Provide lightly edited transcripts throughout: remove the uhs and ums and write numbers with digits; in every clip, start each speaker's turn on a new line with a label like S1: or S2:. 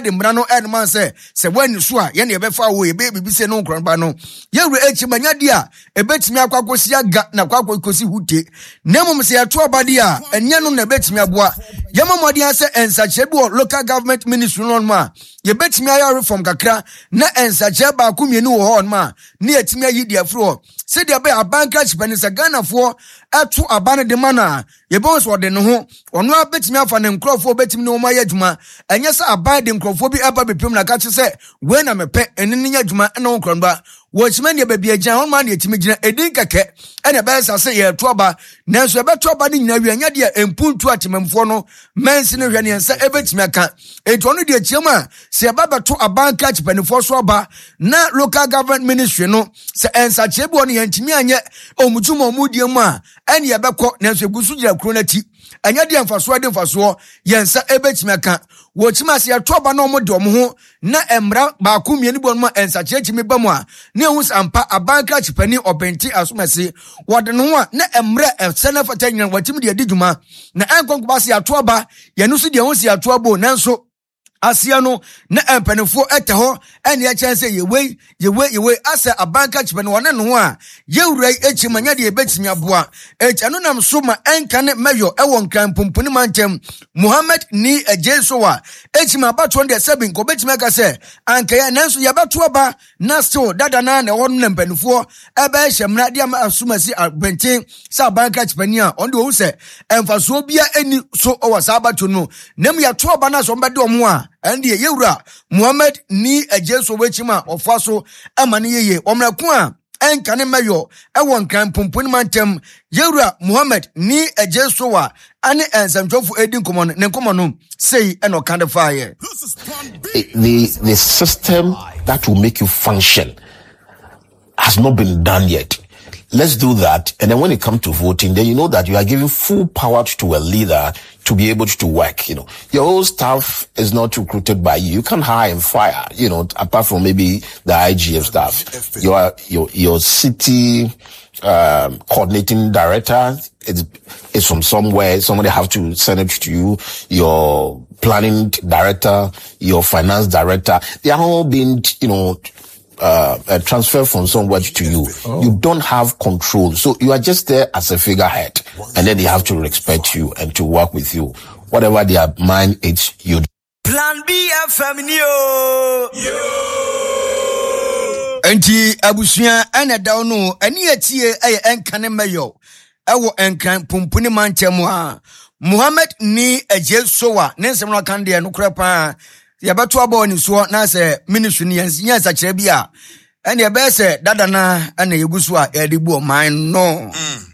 S1: de mrano and man say when you swa yen ye befa wo ye be say no kronba no ye wure echimanya dia ebetimi akwakosi aga na kwakosi hute nemum se ato obade a enye no na ebetimi aboa ye mamodi ase ensache bi local government ministry no ma ye betimi ayo reform kakra na ensache ba akumienu wo ho ma na etimi ayi dia fro se dia be abanka chipenisa Ghana for atu abane de mana ye bo so de no ho ono abetimi afa ne nkrofo betimi no ma yadwuma enye se aban de nkrofo bi aba bepem na ka che se we na mepe enni yadwuma na wo kronba wo chimane be bia gyan ho ma na etimi gina edin keke ene be sase ye toba nanso be toba ni nyina wi anya de empuntu atemamfo no mensi ne hwe ne nsa ebetimi aka eto no de chiema se baba to abanka chipenifo so ba na local government ministry no se ensa chebu no yantimi anye omutuma omudie mu a ene ye bekọ nanso egusu gira kro na ti anya de mfaso yensa ebetimi aka wo chima se toba no mo de ho na emra ba ku mieni bo no ensa chechimi ba mu a ne hu sampa abanka chipani obenti asomase wode no a na emra sene fata nyan watimi de adidwuma na enkonko ba se toba ye no so de hu se toba nanso asia no na empanefo ete ho ene ya chense yewe asa abanka chipani wona no a yewura echimanya de ebetimi aboa echano nam so ma enka ne meyo ewo nkran pompuni mantem Muhammad ni ejeso wa echima bato de sebin ko betimi aka se anka ya nanso ya bato aba na still dada na ne won na empanefo ebe hemra de asumasi abenten sa abanka chipani a onde wo se emfaso bia eni so owa sa bato no nem ya to aba na so mbede omo a andi yewura Muhammad ni ejeso wechima ofaso amane yeye omraku a enka ne meyo ewo nkan pomponi mantem yewura Muhammad ni ejeso wa ane ensamtofo edin komo ne komo no sei eno kan de fire.
S2: The system that will make you function has not been done yet. Let's do that. And then when it comes to voting, then you know that you are giving full power to a leader to be able to work. Your whole staff is not recruited by you. You can't hire and fire, apart from maybe the IGF staff. Your city, coordinating director is from somewhere. Somebody have to send it to you. Your planning director, your finance director, they are all being, transfer from somewhere to you. Oh. You don't have control. So you are just there as a figurehead. And then they have to respect you and to work with you. Whatever their mind is, you do.
S3: Plan B FM yo.
S1: Enti abusuya ene down no eni atie eye enkane mayo. Ewo enkan pumpuni manchemu a. Muhammad ni ejesowa nensem no kan de no krepa yabato abo ni so na se ministry ni yansinya sakire bia ene ye be se dada na ana yegusu a edibu man no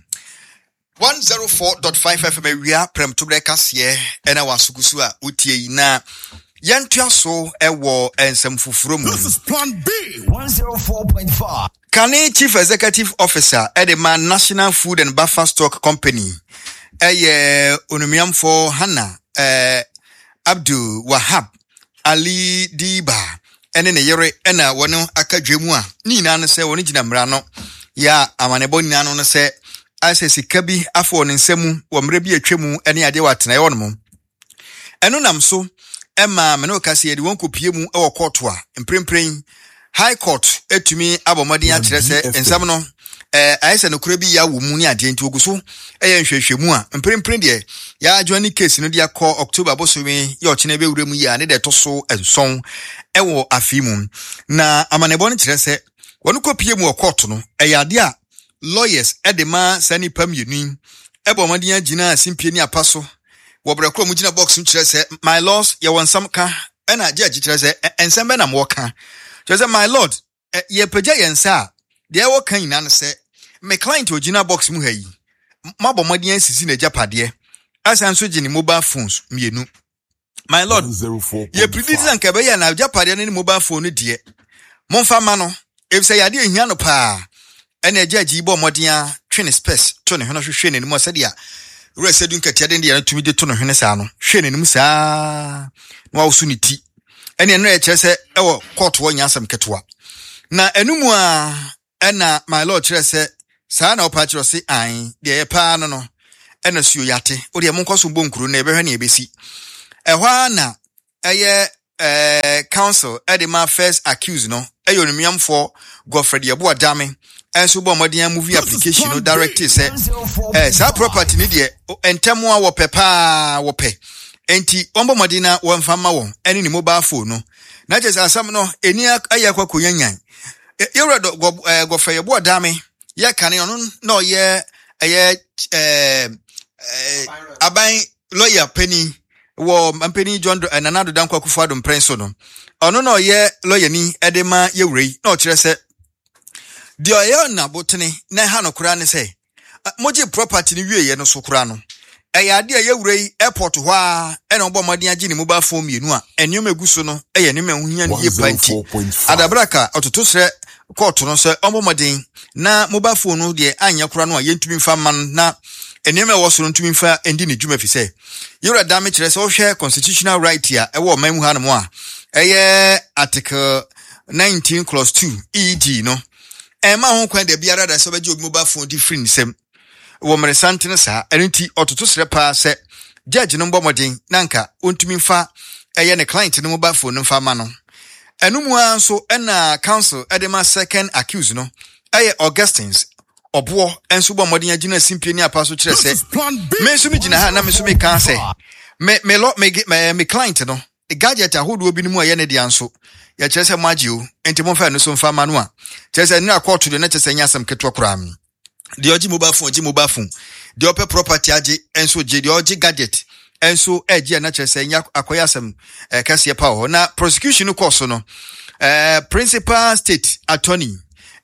S4: 104.5 FM wia prem to breakers ye ena wasugusu a utie na yantua so ewo ensem fufuro mu.
S3: This is Plan B 104.5.
S4: Kane Chief Executive Officer Edeman National Food and Buffer Stock Company onumiam for Hannah Abdul Wahab Ali Diba ene ne yere ena wono akadwemu a ni na no se woni gina mra no ya amanebo ni na no se asesi kabi afo ne nsemu wo mre bi atwemu ene ade watena ye wono eno nam so ema me no kase ye de won kopie mu e wo court a mprempren high court etumi abomodin a kire se ensam no ayese no kura bi ya wo mu ni ade nti oguso eye nhwehwemu a mprempren de ya adwani case no dia call October bosomi ye ochine be wura mu ya ne de to so enson ewo afimu na amanebo no kire se wonu kopie mu court no ade a lawyers edema sani pamienu ebomodin agina asimpie ni apaso wo brakro mu gina box no kire se my laws ye wonsam ka ena judge kire se ensam be na mo ka kire se my lord ye pagya yensa de wo kan ina no se me client ogina box mu hayi mabomodin asisi na japade asan so gini mobile phones mienu my lord ye predict anka be ya na japade ni mobile phone de monfa ma no if say yade ehia no pa ena judge ibo modin a twin space to ne hono hwehwe ne mu se dia resedun katiade de ya tumi de to no hwene sa no hwe ne nim sa no awso ni ti ena no e kire se ewo court wo nyasam ketwa na enumu a ena my lord kire se sa na opa kire se an de ye pa no ena suo yate o de monkoso bonkuru na ebe hwe na ebesi ehwa na eye council edema first accused no eyonumiam for Godfrey Yeboah Dame enso bo modern movie application no director say sa property ni de entemo a wo pepa wo pe enti ombo modina wo mfama won ene ni mobile phone no na je asam no eni ayakwa konyanyan yewredo Godfrey Yeboah Dame ye kane ono no ye aban lawyer penny wo mpeni John Nanado Dankwa Akufo-Addo Prenso no ono no ye lawyer ni edema yewrei na o kire se de oye na botene na ha no kura ne se moji property ni wieye no so kura no ade yewrei airport ho a ena obo modin agi ni mobile phone mienu a enyo maguso no eye ne mahunya ne ye planti adabraka ototo sre court no se obo modin na mobile phone no de anya kura no a yentumi mfa man na enema wo so ntumi mfa endi ne dwuma fi se yura dame kire se wo hwe constitutional right ya ewo man mu hanom a eye article 19 clause 2 ED no ema ho kwan de biara da se obeje obi mobile phone di free nsem wo mresante no sa enti ototo sre pa se judge no mbomodin nanka ontumi mfa eye ne client no mobile phone no mfa ma no enum anso ena council edema second accused no eye Augustins obo enso bo modin agina simpie ni apaso kire se me so mi gina ha na me so me kan se me client no the gadget ahodo obi ni mu aye ne dia nso ya kire se maji o enti mo fa no so mfa ma no a kire se ni akọọtụ de na kire se nya asem ketwa kura mi de oji mobile phone de ope property age enso je de oji gadget enso eje na kire se nya akoya asem kase pa ho na prosecution course no principal state attorney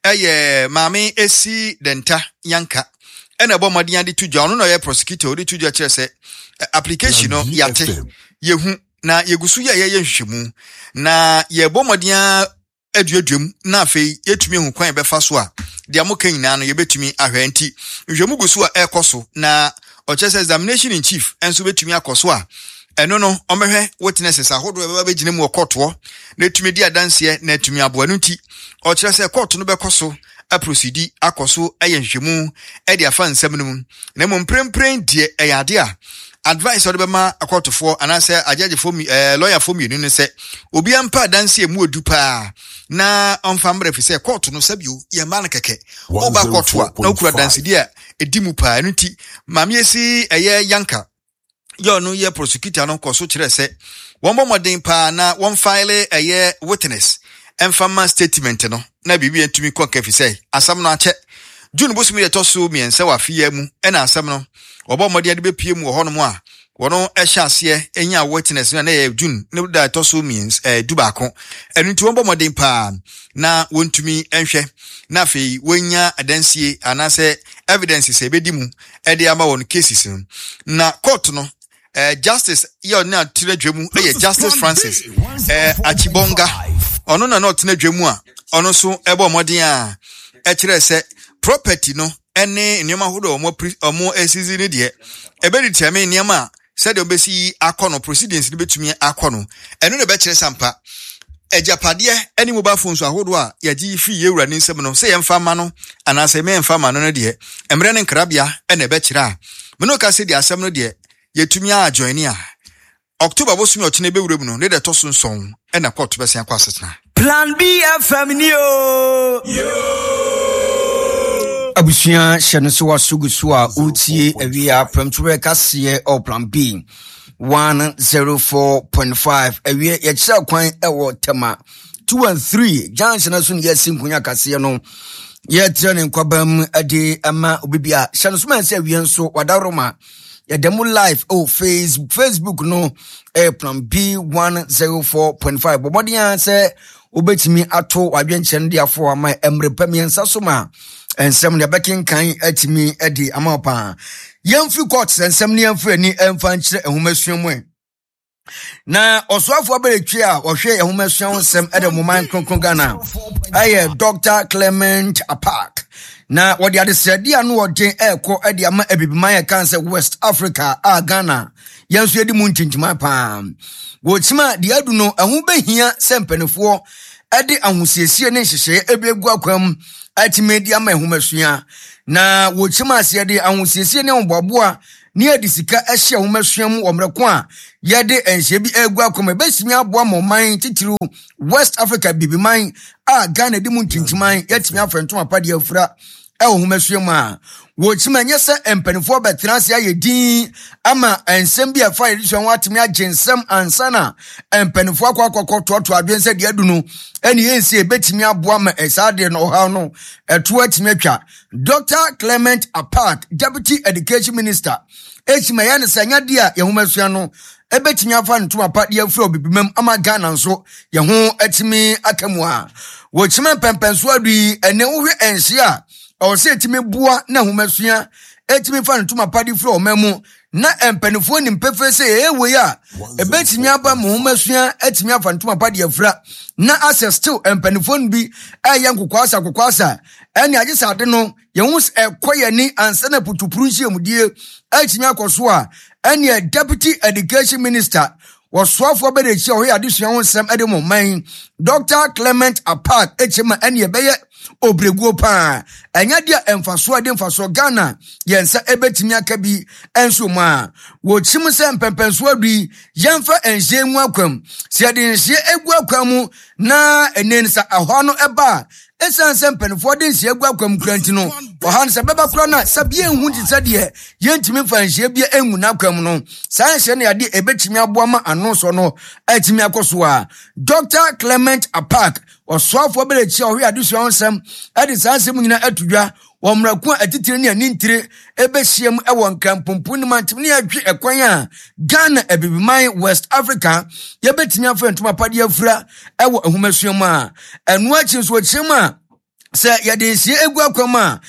S4: mami esi denta yanka ena bo modin ade tudwa ono no ye prosecutor odi tudwa kire se application no yate yehu na yegusu ye nhwehwemu na ye bo modin aduadwam na afei yetumi hu kwan befa so a de amoka nyina no yebetumi ahwanti nhwehwemu gusu a ekoso na ochese examination in chief enso betumi akoso a eno no omehwe witnesses ahodo beba begine mu okoto na etumi di adanse na etumi abo anu ti o kire se court no bekoso a proceed akoso ayenhwemu e de afa nsam no na mo mprempren die eyade a advice ode bema akotofo anase ajagefo lawyer for me no se obi ampa adanse mu odu pa na onfamre fi se court no sabio ye man keke oba court a na okura danse dia edimu pa anu ti mamiesi eye yanka yo no ye prosecutor no koso kire se won bomodin pa na won file eye witness enfama statement no na bibi entumi konka fi se asam no ache June bosumi de toso miense wa fie mu ena asam no obomodin de bepie mu ho no mu a wono ehya ase enya witness na ye June ne da toso miens dubako enu nti won bomodin pa na wontumi enhwe na afei wonya adansie anase evidence se bedimu e de ama won cases no na court no justice yo na tinadwemu Justice Francis Achibonga ono na no tinadwemu a ono so ebo modin a kire se property no ene niam ahodo omo esizi ne de ebedi tiame niam a said obesi akono proceedings ne betumi akono eno ne be kire sampa ejapade eni mobile phones ahodo a yaji fi yewura ne nsem no se yemfa ma no anase me yemfa ma no ne de emre ne nkrabia ene be kire a me no ka se de asem no de yetumi a join a October bosumi ochine be wurem no ne de toso nson ena court be sen kwa setena
S3: Plan B FM ni yo
S1: abusia hyɛno so wasugu so a utie awia premtwe kase o Plan B 104.5 awia yɛkyerɛ kwan ɛwɔ tema 2 and 3 Johnson na so ne yɛsi nkonya kase no yɛtrɛ ne nkwabam ade ama obibia hyɛno so man sɛ awia nso wadaroma yɛdemo live Facebook no Plan B 104.5 bobodia sɛ obetimi ato wadwenkyɛ de afo ama emre pamiensa so ma ensem ne bekin kan atimi edi ama pa yemfi court ensem ne yemfi ani emfa nkyere ehomasuamu na osoafo aberetwe a ohwe ehomasuamu nsem ede moman kronkron Ghana aye Dr. Clement Apak na wodi adesredi anu wodi ekọ edi ama ebibiman cancer West Africa a Ghana yenso edi mu ntintima pa wochima di adu no ehu behia sempenefo edi ahusiesie ne hyehye ebiegu akwam ati media ma ehumasua na wochima ase edi ahusiesie ne mboboa ni adisika ehye homasua mu omreko a yede enhye bi egu akoma besimi aboa moman titiru West Africa bibiman a Ghana di mu ntintiman yetimi afrento apade afura homasua mu a wo chima nyese empanifo betrase ayedin ama ensem bi afa edison watimi agensem ansana empanifo akwakokototo adwense de adunu eni yensi ebetimi aboa ma esade no ha no eto atimi atwa Dr. Clement Apak, Deputy Education Minister echima ya ne sanya dia ye homasua no ebetimi afa nto apade afura obibimam ama Ghana nso ye ho atimi akamu a wo chima pempenso adu ene wohwe enhye a o se etimi bua na homasua etimi fa ntuma padi fro omemu na empanifo ni mpefe se ewe ya ebetimi aba mo homasua etimi afa ntuma padi afra na access still empanifo bi eye nkokwasa eni agisa ade no ye hu ekoye ni ansana putupuru nhyiemudie etimi akoso a eni Deputy Education Minister waswafo bedechi o ya adesua ho nsem ede mo man Dr. Clement Apak echema eni ebeye obreguo pa enya dia emfaso ade emfaso Ghana yensa ebetimi akabi enso ma wo chim se mpempenso adu yemfa enhye nwu akwam se ade enhye egu akwamu na enensa ahwa no eba esanse mpenfo de enhye egu akwam kranti no ohan se beba kra na sabie enhu tise de yentimi fa enhye bia enwu na akwam no sa enhye ne ade ebetimi aboa ma ano so no etimi akoso a Dr. Clement Apak oswafo berechi o hwe adesua onsem ade sansem nyina atudwa womraku atitire ne anintire ebehiem ewo nkrampompu ne mantim ne adwe ekwan a Ghana ebibiman West Africa yebetimi afa ntuma pade afura ewo ahomasua mu a enu achi so chim a se yede nsie egu akwama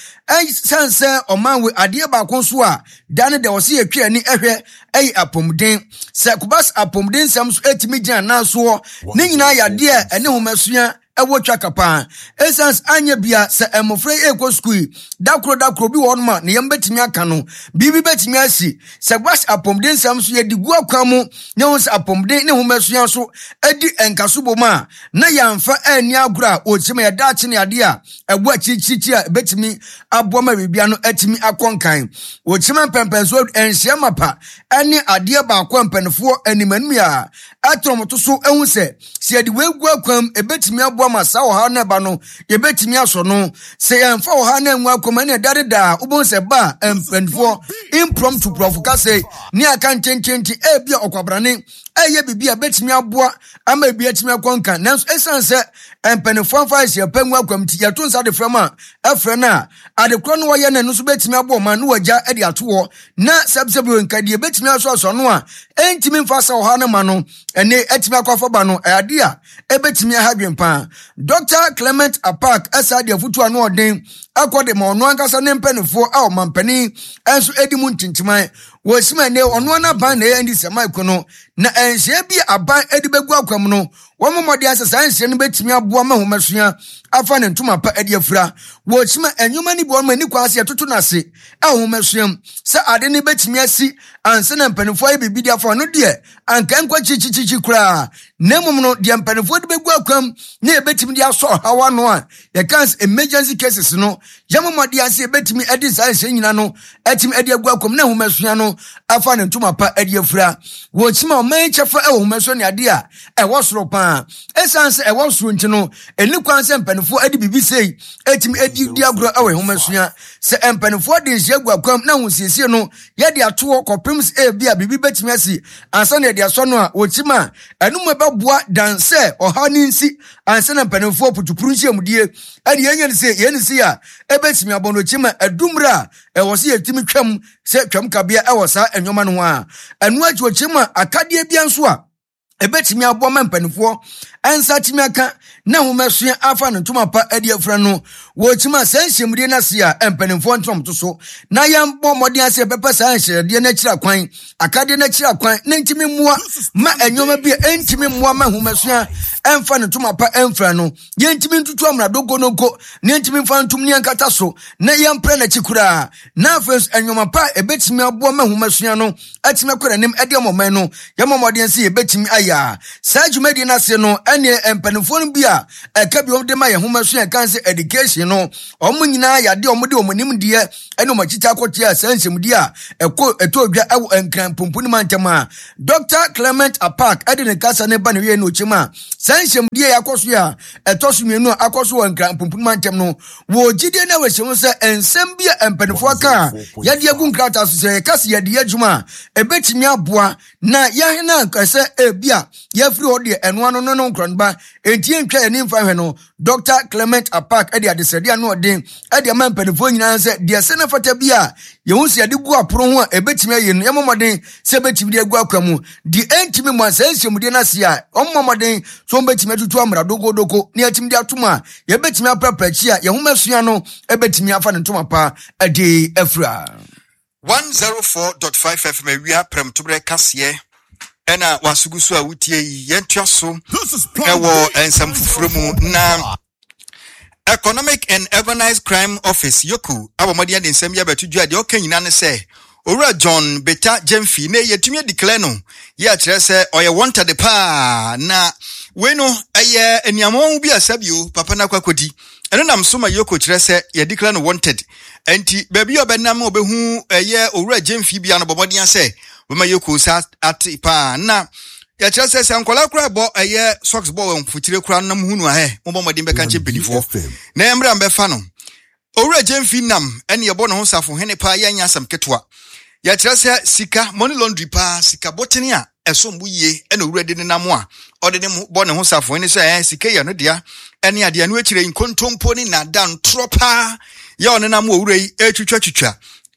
S1: sanse omanwe ade ba konso a dane de wose yetwe ani ehwe ei apomden se kubas apomden sam so etimi gina naso ne nyina yade ene homasua ewo twa kapa essence anya bia se emofre eko school dakro bi won ma ne yembetimi aka no bibi betimi asi se gwas apomden sam so yedigu akwamu ne ho se apomden ne homasua so edi enkaso boma na yamfa ani agura ochima ya dachi ne ade a egwa chichichi a betimi aboma bibia no etimi akonkan ochima pempenso enhye mapa ani ade ba akwanpanfo animanu ya atromoto so ehun se yedi wegu akwam ebetimi abo masa wo ha na ba no yebetimi aso no se yemfa wo ha na enwa akoma ne dadeda ubon se ba empenfo impromptu provoka se ni aka nchenchenchi ebia okwabrane eye bibia betimi aboa ama ebia timi akonka nanso esanse empenfo fa hye pangu akwam ti yato nsa de frama afre na adekro no ye na no so betimi abo ma no wagya ade ato na sabsebe nkadie betimi aso no a entimi mfa sa wo ha na ma no ene etimi akwafa ba no ade a ebetimi ahadwempa Dr. Clement Apak asade afutu anu oden akode ma ono ankasa ne mpanifo a o mampani enso edimu ntintiman wo sima ne ono na ban na endi sema ikono na enhye bi aban edibegu akwam no wo momode asesa enhye no betimi aboa ma homasua afa ne ntuma pa edi afura wo sima enwuma ni bo ma ni kwase atoto nase a homasua sa ade ne betimi asi anse na mpanifo ayi bibidi afa no de anka nkwa chichichi kura nemum no de mpanifo de begu akwam ne ebetimi de aso hawa no a ye kans emergency cases no yamomode ase ebetimi edi sa enhye nyina no etimi edi agu akwam na homasua no afa ne ntuma pa edi afura wo chima o man chefa e wo homasua ne ade a e wo soro pa esanse e wo soro nti no eni kwanse mpanifo edi bibisei etimi edi di agro e wo homasua se mpanifo de nhye agu akwam na husiesie no ye de ato koprims e bia bibi betimi asi ansa ne de aso no a wo chima enu mo beboa danse ohani nsi ansa na mpanifo putupuru nhyiemudie ade yenye se yenisi a ebetimi abono chima edumra e wo se yetimi twam se twam kabia e wo sa enwoma no a enu ajo chima akade bia nso a ebetimi abo ma mpanifo ansa timi aka na homasua afa no ntuma pa ade afra no wo chima sanhyemudie na se a mpanifo ntom to so na yambo modi ase pepa sanhyemudie na kira kwan akade na kira kwan na ntimi mua ma enwoma bia entimi mua ma homasua emfa no ntuma pa emfra no yentimi ntutu amra dogonoko na entimi mfa ntum ne ankata so na yempre na chikura na afes enwoma pa ebetimi abo ma homasua no atimi akora nim ade moman no yamomodi ase ebetimi ya sajumedi na se no ene empanifo no bia eka bi omde ma ye homaso ya kan se education no omo nyina ya de omde omonim de ene omachicha akote ya sansemdi a etodwa ewo enkran pompuni mantama Dr. Clement Apak ade ne kasa ne ba ne we no chima sansemdi ya akoso ya etoso mienu akoso enkran pompuni mantam no wo gide na we hyewo se ensem bia empanifo aka ya de agu nkrata so se kase ya de adwuma ebetimi aboa na ya hena kase ebia ya free ode eno ano no nkronba entie ntwa eni mfa hwe no Dr. Clement Apak ade adesede ano ode ade ma empanifo nyina se de se na fata bia ye hu se ade bu aporo ho ebetimi aye no yemomoden se ebetimi de agu akwamu di entimi mo asansiomde na se a ommomoden so betimi atutu amra dogodoko ne atimi de atuma ye betimi apraprachi a ye hu masua no ebetimi afa ne ntoma pa ade afra
S4: 104.5 FM we are prem to break kase ena wasugusu a wutie yentua so ewo ensam fufuremu na Economic and Organized Crime Office yoku abomodi ade nsem ya betudua de okanyina ne se Owura John Beta Jemfi ne yetumi declare no ye akire se oye wanted pa na we no eye eniamo bi asabio papa na kwakodi eno nam so ma yoko kire se ye declare no wanted enti baby obenam obehu eye Owura Jemfi bia no bomodi ase we ma yoko sa ati pa na ya kire se ankola kura bo eye socks bo we mfutire kura nam hunu ahe mo bomodi be kanche pedifo na emra mbefa no Owura Jemfi nam ene ye bo no ho safo hene pa ya nyasam ketwa ya kire sika money laundry pa sika botene a eso mbuye ene Owura de nenam a ode ne bo ne ho safo ene so sika ya no dia ene ade anu akire nkontompo ni na dan tropa ya one nam Owura yi etwitwa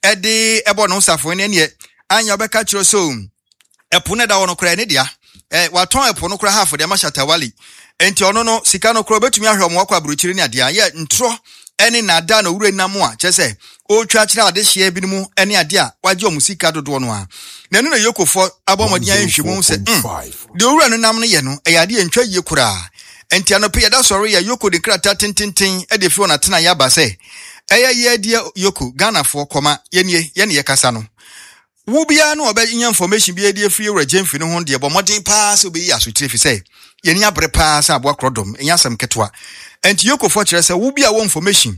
S4: ede ebo ne ho safo ene ne anya obeka kire so epo ne da wono kra ene dia waton epo no kra half de mashatawali enti ono no sika no kra betumi ahwe mo akwa buruchiri ne ade ya ntro ene na da na Owura nam a chese o twa kira ade hye binumu ene ade a waje omusika dodo no a na no yokofo abomodi anhwemu se de Owura no nam no ye no eyade entwa ye kura enti anope yada sori ya yoko de krata tintintin e de fi ona tena ya ba se ye de yoko Ghana fo koma ye ne ye kasa no wo bia no oba information bia de fi Owura Jemfi no ho de bomodin pa se obi ya so tire fi se ye ni abre pa sa abo akrodom enya sam ketwa enti yokofo kire se wo bia wo information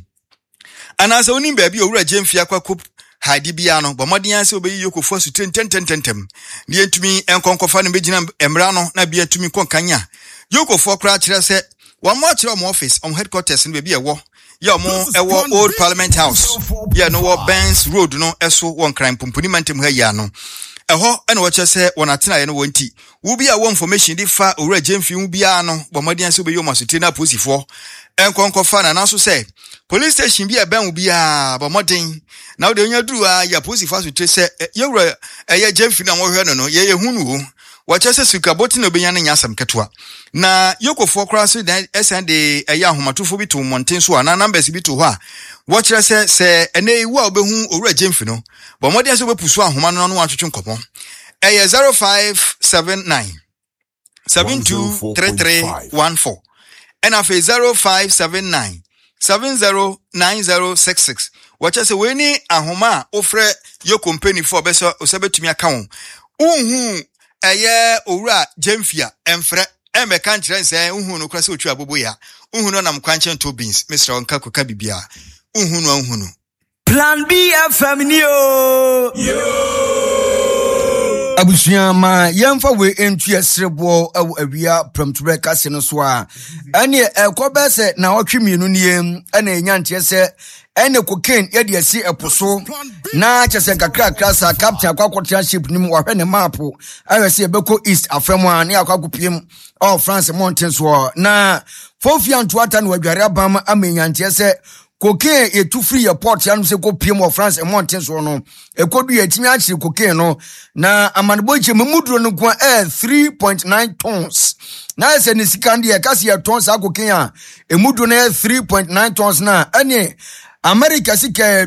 S4: anasa oni baabi Owura Jemfi akwakup hadi bia no bomodin ase obeyi yokofo su tententem ne entumi enkonkofa no begina emra no na bia entumi konkanya yokofo kra kire se wa mo kire mo office on headquarters no baabi ewo ya mo ewo Old Parliament House ya no wo Benz Road no eso won crime pumpuni mantem ha ya no eho ene wo kire se wonatena ye no wonti wo bia wo information di fa Owura Jemfi wo bia no bomodin ase obeyi o masute na posifo enkonkofa na naso se police station bi eben obi a bomodin na wo de onya duru a ya police fa so tre se Owura Jemfi na wo hwe no no ye hunu wo wo chese suka botin obenya na nyasam ketwa na yokofo kra so dan SND ahomatofo bi to monten so na numbers bi to ho a wo kire se ene wu a obehu Owura Jemfi no bomodin so bepusu ahoma no no atwetwe nkomo 0579 723314 and afi 0579 709066 wacha se weni ahoma ofre yo company for beso osebetumi aka won unhu Owura Jemfi a emfre emeka nkyere se unhu no krase otwa abobo ya unhu no nam kwanche to beans Mr. Onka koka bibia unhu no
S3: Plan B FM ni
S1: Abusuya ma yemfa we entu esrebo awu awia promture kase no so a ene ekobe se na otwemienu nie ene enyantie se ene cocaine ye de asi eposo na chese kakra sa captain akwakotia ship nim wahwe ne map ayese ebeko east afremu a ne akwakopiem of France mountains so na fofia ntuata no adware abam amenyantie se cocaine etu free airport ya no se ko piem of France mountains so no ekodu yetimi achiri cocaine no na amanboche memuduro no kwa 3.9 tons na ese ne sikandi ya kasi ya tons cocaine a emuduro na 3.9 tons na ane America sika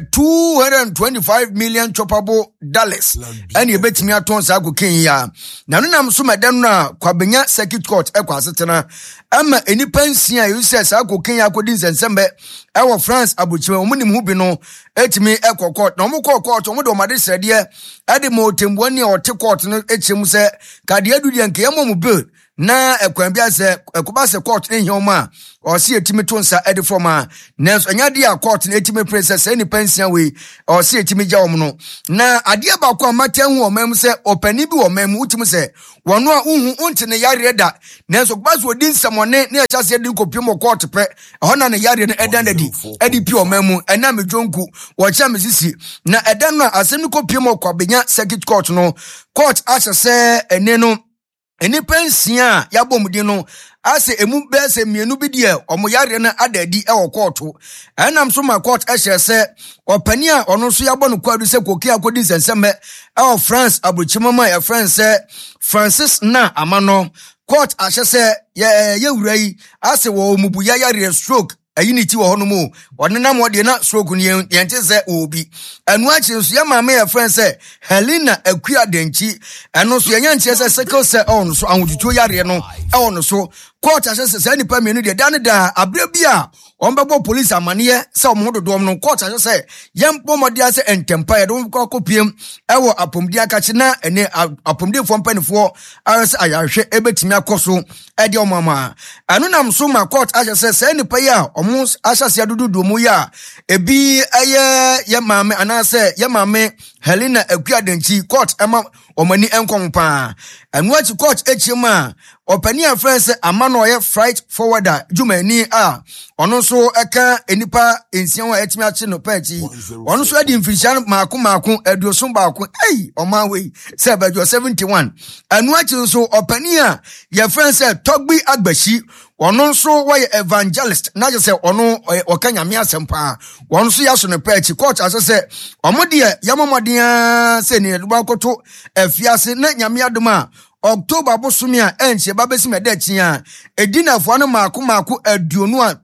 S1: $225 million choppable dollars and you bet me a ton sa cocaine ya na no nam so madan na kwabenya circuit court ekwa asetena ama eni pensia you say sa cocaine ya kodi nsembe ewo France abuchime omunim hu bi no etimi ekwa court na omo court omo de omade srede ade mo tembo ne o te court no echim se kade adudi nke yemo mu bill na ekwan bia se ekuba se court ne hioma o se etimi tonsa ede forma na anyade ya court na etimi princess eni pensia we o se etimi ja om no na ade ba kwa maten hu omam se opani bi omam utimi se wono a uhu unti ne yare da na so gbaso odin samone ne acha se de kopiem court pe hona ne yare ne edan dadi edi pi omam ena medwonku wo cha mesisi na edan no asemi kopiem kwabenya circuit court no court acha se ene no eni pensia ya bomudi no ase emu bese mienu bi die omo yare na adadi e wo court enam so ma court ehye se opani a ono so yabo no kwadu se koki akodi nsenseme e France abuchimama ya France Francis na amano court ahye se ye wurai ase wo mubu ya yare stroke ayiniti wo hono mu onenam wo de na stroke ni yente se obi anu achi so ya mama ya France Helena Akua Denchi eno so yanya nche se sickle cell on so anwututu yare no e wono so court ahye se nipa mienu de dan da abra bia ombebo police amane se omhododom no court ahye se yempo mode ase entempa ye don kopiem ewo apomdi akachi na ene apomdi fo mpanifo ayese ayahwe ebetimi akoso ede omama anu nam so ma court ahye se nipa ya omus ahyase adudu mu ya ebi aye ye mame anase ye mame Helena Akua Denchi court ema omani enkompa anu achi court echima opani a France amano ye freight forwarder jumani a ono so eka enipa ensian wa etimi achi no pachi ono so adi mfishan maako eduosun baako oma we se bajo 71 anu achi so opani a ye France Togbi Agbashi ono so wa evangelist na je se ono okanyame asempa ono so yaso no pachi court asese omode yamamodea se ne dubakoto afiase na nyame adoma October bosumia enche babesi medechia edina fo no maako aduonu a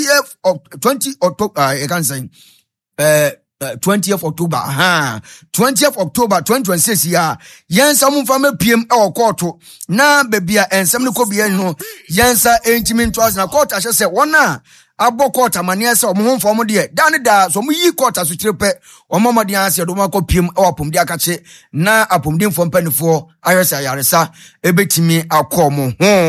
S1: 20th October I can say 20th October 20th October 2026 ya yensa mumfame piem e court na bebia ensem ne kobia no yensa entimi ntwas na court ahye se wona abo court amane se omo homfo de dan da so mu yi court aso kirepe omo mode ase do makọ piem e wapomdi akache na apomdi mfo mpanifo ayesa yaresa ebetimi akomo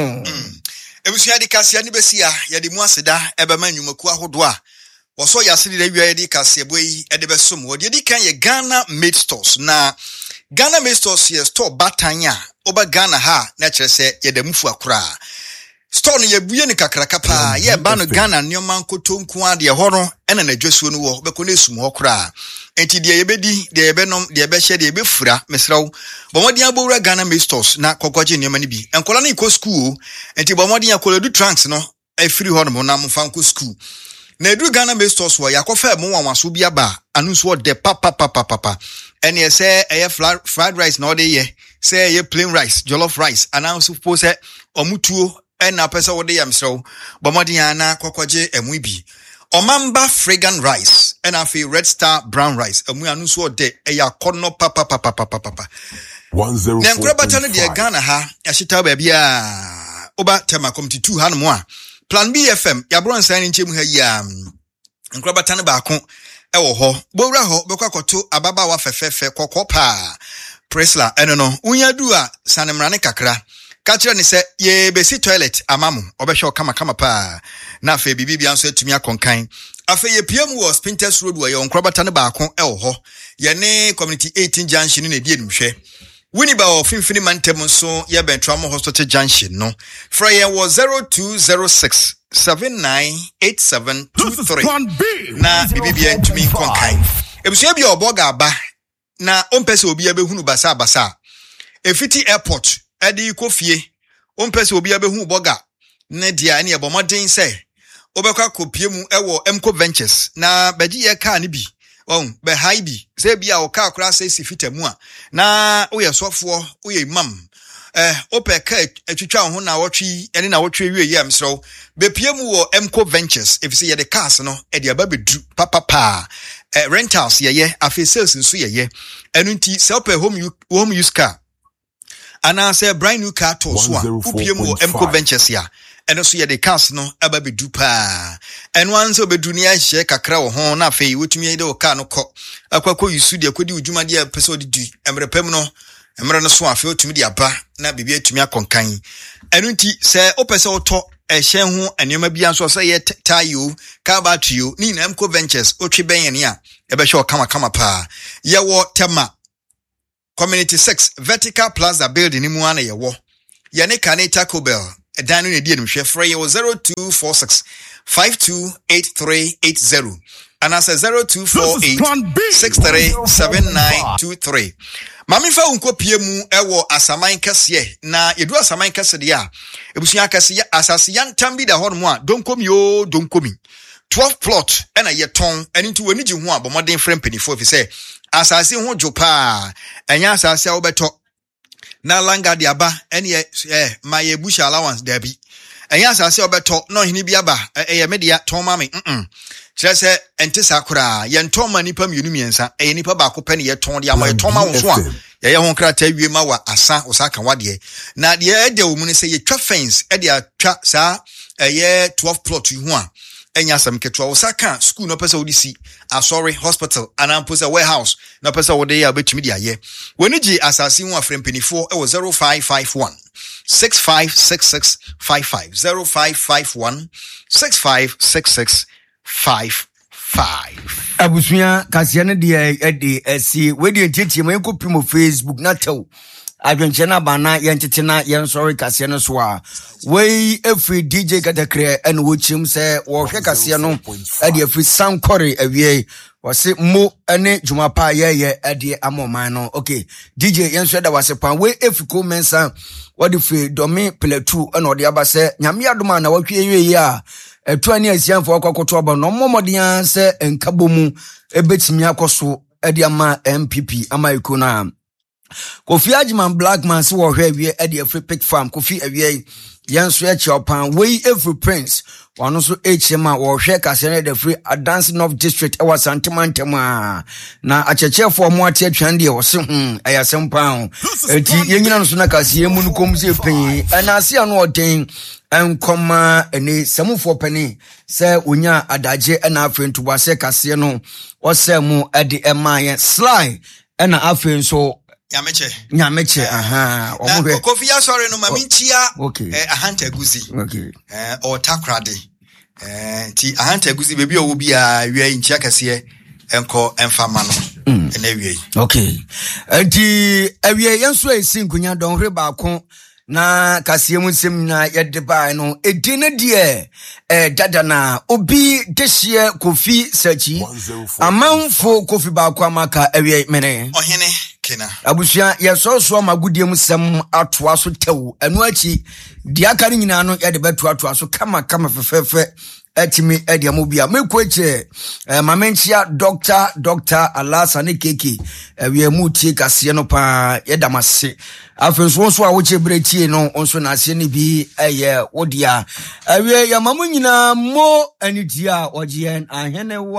S4: ebusia di kasia ni besia ya di mu aseda ebema nwumaku ahodo a woso yasedi da wiya di kasia boyi ede besom wo di kan ye Ghana Made Stores na Ghana Made Stores ye store batanya oba Ghana ha na kire se ye da mufu akura store no ye buye ni kakraka pa ye ba no Ghana nyoma nkoto nko ade ho no ena na dwasuo no wo beko na esum ho kura enti de yebedi de yebenom de yebehye de yebefura mesraw bomodi abowura Ghana Made Stores na kokwaje nyoma ni bi enkola na iko school enti bomodi akoledu trunks no afiri ho no na mfa nko school na edu Ghana Made Stores wo yakofa mo wanwaso bia ba anu so de papa ene ese eye fried rice na ode ye say eye plain rice jollof rice announce suppose omutuo ena pesa wode yamsrew bomodi ana kokwaje emu bi omamba fragrant rice ena afi red star brown rice emu anu so de eya kono papa
S5: 10
S4: na nkrabata no de Ghana ha yahita ba bia oba tema committee 2 hanmo a Plan B FM yabro nsan ni nchemu ha yi nkrabata no baako ewo ho bowura ho bekwakoto ababa wa fefefe kokopa Presla eno no unyadu a sanemrane kakra kachira ni se ye besi toilet amamu obehwe kama pa na afa bibibia nso atumi akonkan afa ye PM was Pinterest Road wa ye nkrabata no baako ewo ho ye ne community 18 junction ni die nhwe Winiba of Finfini Mantem so ye Bentramo Hospital Junction no Frey was 0206 798723 na bibibia ntumi konkan ebusu bia oboga aba na ompese obi abehunu basa efiti airport adi kofie ompese obi abehunu boga na dia ne ebomoden se obekwa kopiemu ewo Mco Ventures na bagi ye car ne bi be high bi se bia o car kra se sifita mu a na oye sofo oye imam opeka etwitwa ho na wotwe ene na wotwe wie yam so be piemu wo Emco Ventures if say the cars no e de aba bedu papa rentals ye afi sales nso ye enu nti se ope home use car ana say brand new car to so a piemu wo Emco Ventures ya eno so ye the cars no aba bedu pa enu anse obedu ni ahye kakra wo ho na afi wotumi ye de car no kɔ akwakɔ yusu de akodi udwuma de pese odidi emrepem no emre no so afi otumi de aba na bibia atumi akonkan enu nti se opese oto ehye ho anema bia so se ye tayo car battery ni na Emco Ventures otwe ben ne a ebehwe okama pa ye wo tema community 6 vertical plaza building ni mu ana ye wo ye ne Kane Taco Bell edan no ne die no hwe frɛ ye 0246 528380 and as 0248 637923 Mami fa unko piemu ewo asaman kese na yedu asaman kese de a ebusuya kese asase yantam bi da hɔ no a donkomi 12 plot ena ye ton eni nti wani gi ho abomodin frem penifo fi se asase ho dwopa enya asase a wobeto na langa de aba ene my bush allowance there bi enya asase a wobeto no hini bi aba media ton mami kyerɛ sɛ ente sakura ye nton ma nipa mienu miensa nipa ba ko pɛ ne ye ton de ama ye ton ma wo so a ye ho krata wie ma wa asa osaka wade na de ede wo mu ne sɛ ye twa fence de atwa saa ye 12 plot hu a enya sam ketwa osaka school no pɛ sɛ odisi asori hospital anampo sɛ warehouse no pɛ sɛ wode ya betumi de aye woni gi asase hu afrem penifo 0551 656655 0551 656655
S1: Abusuya kasia ne de esi we de tete mo enko primo Facebook na tew adwenche na bana yentete na yen sorry kasia no so a we every DJ katakre en wo chim se wo hwe kasia no e de every sankore awie wase mo ene jumapa ye e de amoman no okay DJ yen so da wase pan we efiko mensa wodi fi domi platu ena odi abase nyame adoma na watwe ye a etuani asianfo akwakoto aba no momodian se enkabomu ebetimi akoso e de ama MPP ama ikona Kofi Ajiman Blackman se wo hwe awie e de free pick farm Kofi awie yanso e chopan we every prince wano so HMA wo hwe kasene de free Adance North District e wasantemantema na achechefo mo ate atwan de wo se ayasempa enti yenyina no so na kase mu nkom se pen anase ano oden enkoma ene samufo pani se onya adaje na afentuba se kase no osemu e de emaye sly na afenso Nyameche aha
S4: na Kofi ya sorry no maminchia
S1: ahanta
S4: guzi o takrade ti ahanta guzi bebi owo bia wie nchia kase enko enfama no na wie
S1: okay enti awie yenso esi nkunya don hwe baako na kase mu nsem na yede ba no edine de dada na obi dehye Kofi Sachi amanfo Kofi baako amaka awie mene
S4: ohene kena
S1: abusuya yesoso magudie mu sem atoa so tew enu achi diaka ni nyina no yede beto atoa so kama fefefe etimi ede amobia mekweche mamenchia Dr. Alasane Keke we mu tie kase no pa yedamase afenso so a wo chebrechie no onso na ase ne bi eye wodia awie ya mamu nyina mo anitia ogien ahene